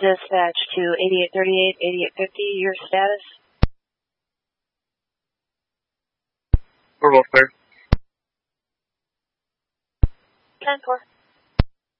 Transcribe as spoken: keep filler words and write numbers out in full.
Dispatch to eighty-eight thirty-eight, eighty-eight fifty, your status? We're both clear. ten four.